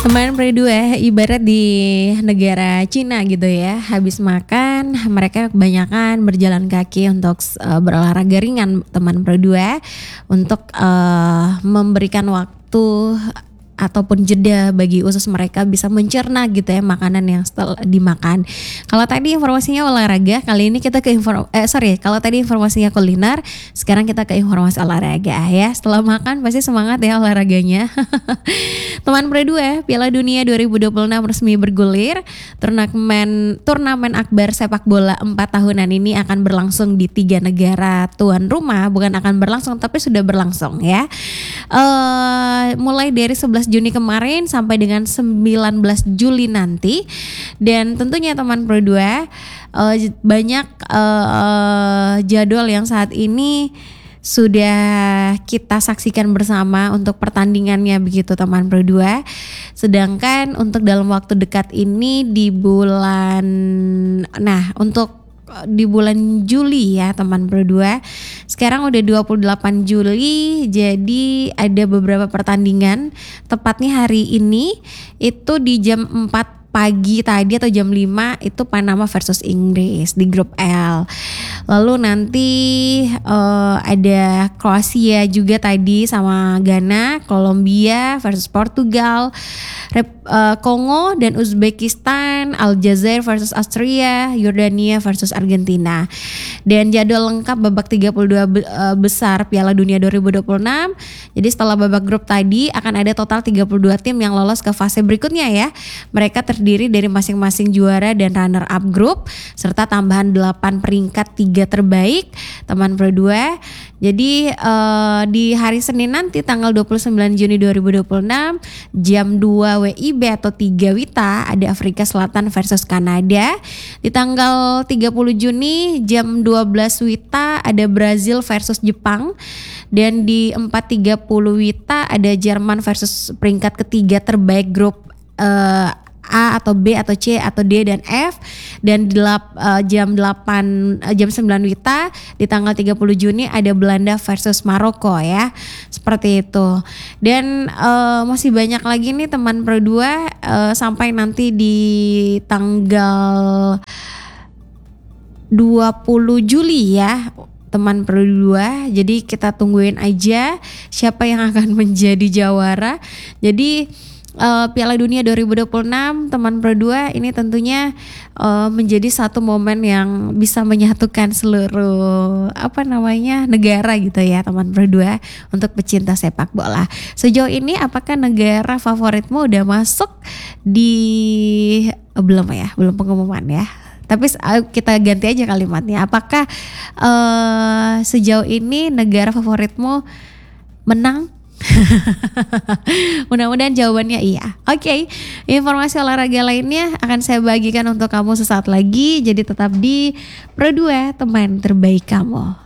Teman berdua ibarat di negara Cina gitu ya. Habis makan mereka kebanyakan berjalan kaki untuk berolahraga ringan teman berdua untuk memberikan waktu ataupun jeda bagi usus mereka bisa mencerna gitu ya makanan yang setelah dimakan. Kalau tadi informasinya olahraga, kali ini kita ke kalau tadi informasinya kuliner, sekarang kita ke informasi olahraga ya. Setelah makan pasti semangat ya olahraganya. Teman berdua, Piala Dunia 2026 resmi bergulir. Turnamen akbar sepak bola 4 tahunan ini akan berlangsung di 3 negara tuan rumah, bukan akan berlangsung tapi sudah berlangsung ya. Mulai dari 11 Juni kemarin sampai dengan 19 Juli nanti. Dan tentunya teman berdua banyak jadwal yang saat ini sudah kita saksikan bersama untuk pertandingannya begitu teman berdua. Sedangkan untuk dalam waktu dekat ini di bulan Juli ya teman berdua. Sekarang udah 28 Juli, jadi ada beberapa pertandingan. Tepatnya hari ini itu di jam 4 pagi tadi atau jam 5 itu Panama versus Inggris di grup L. Lalu nanti ada Kroasia juga tadi sama Ghana, Kolombia versus Portugal, Kongo dan Uzbekistan, Aljazair versus Austria, Yordania versus Argentina. Dan jadwal lengkap babak 32 besar Piala Dunia 2026. Jadi setelah babak grup tadi akan ada total 32 tim yang lolos ke fase berikutnya ya. Mereka terdiri dari masing-masing juara dan runner up grup serta tambahan 8 peringkat 3 terbaik teman berdua. Jadi di hari Senin nanti tanggal 29 Juni 2026 jam 2 WIB atau 3 WITA ada Afrika Selatan versus Kanada. Di tanggal 30 Juni jam 12 WITA ada Brazil versus Jepang. Dan di 4.30 WITA ada Jerman versus peringkat ketiga terbaik grup A atau B atau C atau D dan F. Dan jam 9 WITA di tanggal 30 Juni ada Belanda versus Maroko ya. Seperti itu. Dan masih banyak lagi nih teman berdua sampai nanti di tanggal 20 Juli ya teman berdua. Jadi kita tungguin aja siapa yang akan menjadi jawara. Jadi Piala Dunia 2026 teman berdua ini tentunya menjadi satu momen yang bisa menyatukan seluruh negara gitu ya teman berdua untuk pecinta sepak bola. Sejauh ini apakah negara favoritmu udah masuk di belum pengumuman ya. Tapi kita ganti aja kalimatnya. Apakah sejauh ini negara favoritmu menang? Mudah-mudahan jawabannya iya. Oke, informasi olahraga lainnya akan saya bagikan untuk kamu sesaat lagi. Jadi tetap di Pro 2 teman terbaik kamu.